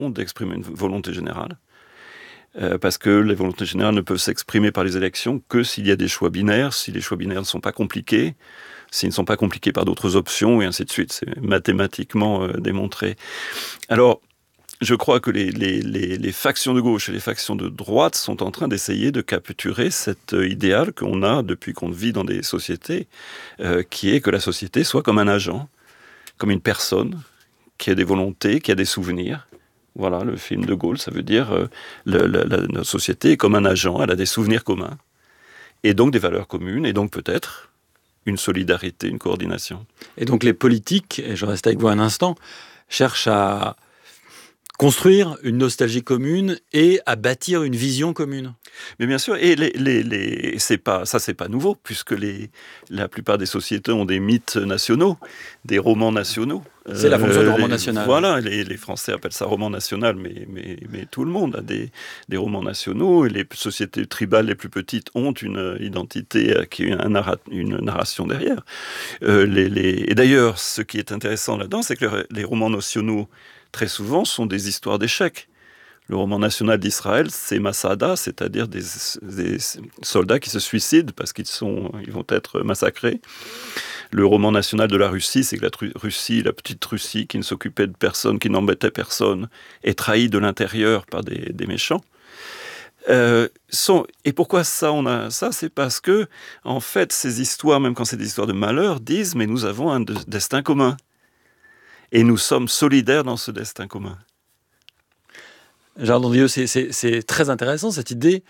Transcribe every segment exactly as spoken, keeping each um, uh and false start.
honte d'exprimer une volonté générale. Euh, parce que les volontés générales ne peuvent s'exprimer par les élections que s'il y a des choix binaires, si les choix binaires ne sont pas compliqués, s'ils ne sont pas compliqués par d'autres options, et ainsi de suite. C'est mathématiquement euh, démontré. Alors, je crois que les, les, les, les factions de gauche et les factions de droite sont en train d'essayer de capturer cet euh, idéal qu'on a depuis qu'on vit dans des sociétés, euh, qui est que la société soit comme un agent, comme une personne, qui a des volontés, qui a des souvenirs. Voilà, le film de Gaulle, ça veut dire euh, le, la, la, notre société est comme un agent, elle a des souvenirs communs, et donc des valeurs communes, et donc peut-être une solidarité, une coordination. Et donc les politiques, et je reste avec vous un instant, cherchent à construire une nostalgie commune et à bâtir une vision commune. Mais bien sûr, et les, les, les, c'est pas, ça c'est pas nouveau, puisque les, la plupart des sociétés ont des mythes nationaux, des romans nationaux. C'est euh, la fonction du roman les, national. Voilà, les, les Français appellent ça roman national, mais, mais, mais tout le monde a des, des romans nationaux, et les sociétés tribales les plus petites ont une identité qui a un narra- une narration derrière. Euh, les, les, et d'ailleurs, ce qui est intéressant là-dedans, c'est que les, les romans nationaux, très souvent, sont des histoires d'échecs. Le roman national d'Israël, c'est Masada, c'est-à-dire des, des soldats qui se suicident parce qu'ils sont, ils vont être massacrés. Le roman national de la Russie, c'est que la Russie, la petite Russie, qui ne s'occupait de personne, qui n'embêtait personne, est trahie de l'intérieur par des, des méchants. Euh, sont, et pourquoi ça, on a ça, c'est parce que, en fait, ces histoires, même quand c'est des histoires de malheur, disent, mais nous avons un de, destin commun. Et nous sommes solidaires dans ce destin commun. Gérald Andrieux, c'est, c'est, c'est très intéressant, cette idée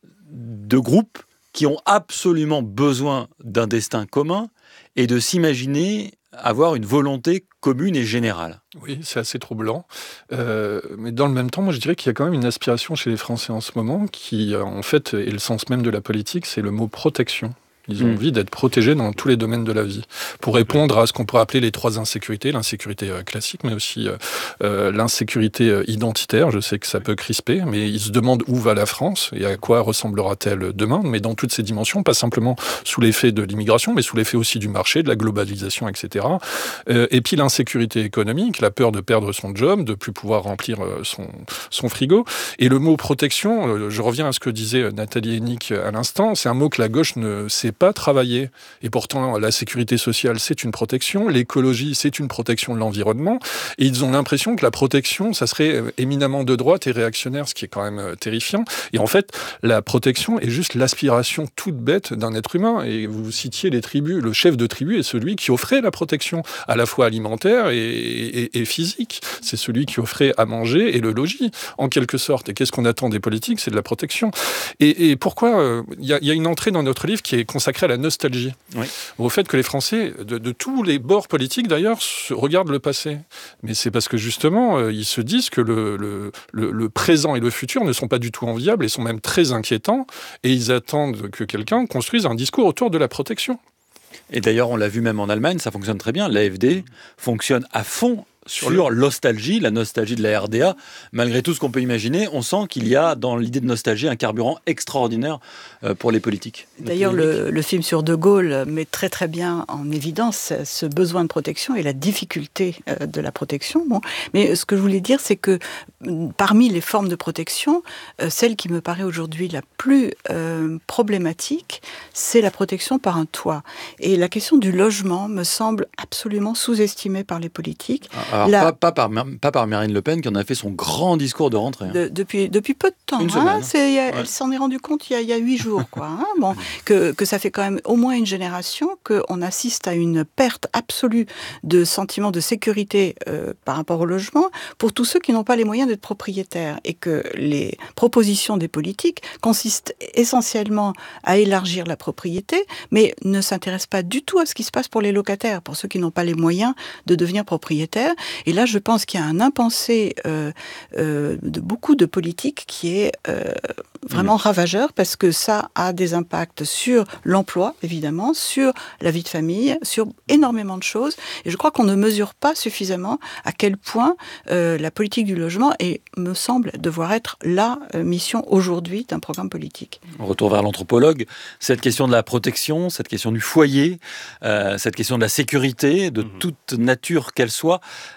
de groupes qui ont absolument besoin d'un destin commun et de s'imaginer avoir une volonté commune et générale. Oui, c'est assez troublant. Euh, mais dans le même temps, moi je dirais qu'il y a quand même une aspiration chez les Français en ce moment qui, en fait, est le sens même de la politique, c'est le mot protection. Ils ont mmh. envie d'être protégés dans tous les domaines de la vie. Pour répondre à ce qu'on pourrait appeler les trois insécurités, l'insécurité euh, classique, mais aussi euh, euh, l'insécurité euh, identitaire. Je sais que ça peut crisper, mais ils se demandent où va la France et à quoi ressemblera-t-elle demain, mais dans toutes ces dimensions, pas simplement sous l'effet de l'immigration, mais sous l'effet aussi du marché, de la globalisation, et cetera. Euh, et puis l'insécurité économique, la peur de perdre son job, de plus pouvoir remplir euh, son, son frigo. Et le mot protection, euh, je reviens à ce que disait Nathalie Hennig à l'instant, c'est un mot que la gauche ne sait pas travailler. Et pourtant, la sécurité sociale, c'est une protection. L'écologie, c'est une protection de l'environnement. Et ils ont l'impression que la protection, ça serait éminemment de droite et réactionnaire, ce qui est quand même terrifiant. Et en fait, la protection est juste l'aspiration toute bête d'un être humain. Et vous citiez les tribus. Le chef de tribu est celui qui offrait la protection, à la fois alimentaire et, et, et physique. C'est celui qui offrait à manger et le logis, en quelque sorte. Et qu'est-ce qu'on attend des politiques ? C'est de la protection. Et, et pourquoi il euh, y, y a une entrée dans notre livre qui est consacrée à la nostalgie, oui. au fait que les Français, de, de tous les bords politiques d'ailleurs, se, regardent le passé. Mais c'est parce que justement, euh, ils se disent que le, le, le, le présent et le futur ne sont pas du tout enviables et sont même très inquiétants, et ils attendent que quelqu'un construise un discours autour de la protection. Et d'ailleurs, on l'a vu même en Allemagne, ça fonctionne très bien. L'A F D fonctionne à fond sur le... l'ostalgie, la nostalgie de la R D A. Malgré tout ce qu'on peut imaginer, on sent qu'il y a dans l'idée de nostalgie un carburant extraordinaire pour les politiques. D'ailleurs, le, le film sur De Gaulle met très très bien en évidence ce besoin de protection et la difficulté de la protection. Bon. Mais ce que je voulais dire, c'est que parmi les formes de protection, celle qui me paraît aujourd'hui la plus euh, problématique, c'est la protection par un toit. Et la question du logement me semble absolument sous-estimée par les politiques. Alors, la... pas, pas, par, pas par Marine Le Pen qui en a fait son grand discours de rentrée. Hein. De, depuis, depuis peu de temps. Une hein, semaine. C'est, ouais. Elle s'en est rendue compte il y a, il y a huit jours. Quoi, hein, bon, que, que ça fait quand même au moins une génération qu'on assiste à une perte absolue de sentiment de sécurité euh, par rapport au logement pour tous ceux qui n'ont pas les moyens d'être propriétaires. Et que les propositions des politiques consistent essentiellement à élargir la propriété, mais ne s'intéressent pas du tout à ce qui se passe pour les locataires, pour ceux qui n'ont pas les moyens de devenir propriétaires. Et là, je pense qu'il y a un impensé euh, euh, de beaucoup de politiques qui est euh, vraiment mmh. ravageur, parce que ça a des impacts sur l'emploi, évidemment, sur la vie de famille, sur énormément de choses. Et je crois qu'on ne mesure pas suffisamment à quel point euh, la politique du logement est, me semble devoir être la euh, mission aujourd'hui d'un programme politique. On retourne vers l'anthropologue. Cette question de la protection, cette question du foyer, euh, cette question de la sécurité, de mmh. toute nature qu'elle soit,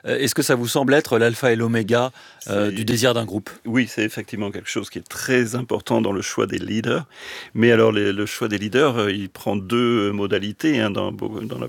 Euh, est-ce que ça vous semble être l'alpha et l'oméga euh, du désir d'un groupe? Oui, c'est effectivement quelque chose qui est très important dans le choix des leaders. Mais alors, les, le choix des leaders, euh, il prend deux modalités. Hein, dans, dans la